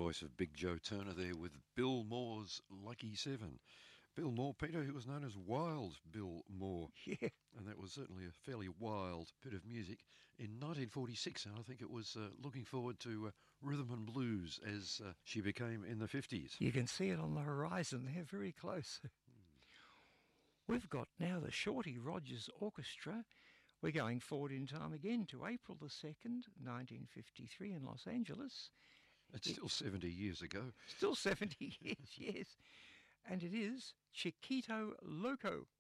voice of Big Joe Turner there with Bill Moore's Lucky Seven. Bill Moore, Peter, who was known as Wild Bill Moore. Yeah. And that was certainly a fairly wild bit of music. In 1946, and I think it was looking forward to rhythm and blues as she became in the 50s. You can see it on the horizon there, very close. We've got now the Shorty Rogers Orchestra. We're going forward in time again to April the 2nd, 1953 in Los Angeles. It's still 70 years ago. Still 70 years, yes. And it is Chiquito Loco.